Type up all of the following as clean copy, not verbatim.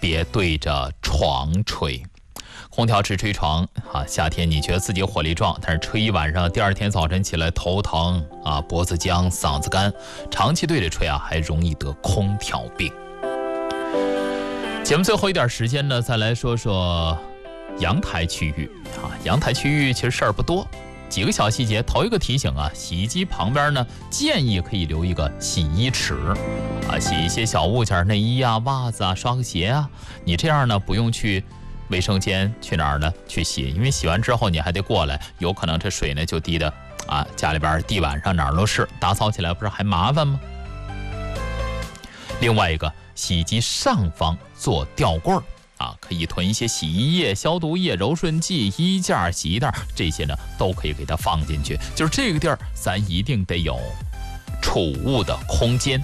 别对着床吹。空调只吹床啊，夏天你觉得自己火力壮，但是吹一晚上，第二天早晨起来头疼啊，脖子僵，嗓子干，长期对着吹啊，还容易得空调病。节目最后一点时间呢，再来说说阳台区域啊。阳台区域其实事儿不多，几个小细节。头一个提醒啊，洗衣机旁边呢，建议可以留一个洗衣池啊，洗一些小物件，内衣啊、袜子啊、刷个鞋啊。你这样呢，不用去卫生间，去哪儿呢？去洗，因为洗完之后你还得过来，有可能这水呢就滴的啊家里边地板上哪儿都是，打扫起来不是还麻烦吗？另外一个，洗衣机上方做吊柜啊，可以囤一些洗衣液、消毒液、柔顺剂、衣架、洗衣袋，这些呢都可以给它放进去。就是这个地儿，咱一定得有储物的空间。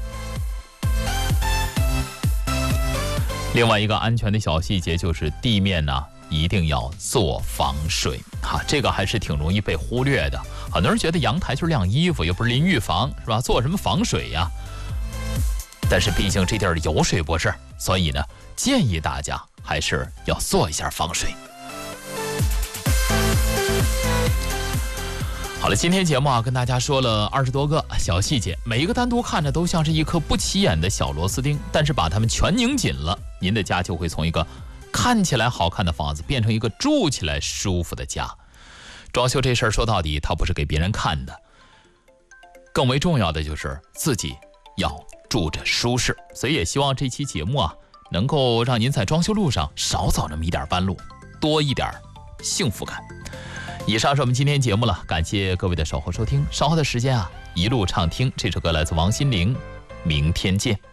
另外一个安全的小细节就是地面呢一定要做防水啊，这个还是挺容易被忽略的。很多人觉得阳台就是晾衣服，又不是淋浴房，是吧？做什么防水呀？但是毕竟这地儿有水不是，所以呢，建议大家还是要做一下防水。好了，今天节目啊，跟大家说了20多个小细节，每一个单独看着都像是一颗不起眼的小螺丝钉，但是把它们全拧紧了，您的家就会从一个看起来好看的房子变成一个住起来舒服的家。装修这事儿说到底，它不是给别人看的，更为重要的就是自己要住着舒适。所以也希望这期节目啊，能够让您在装修路上少走那么一点弯路，多一点幸福感。以上是我们今天节目了，感谢各位的守候收听。稍后的时间啊，一路畅听这首歌来自王心凌，明天见。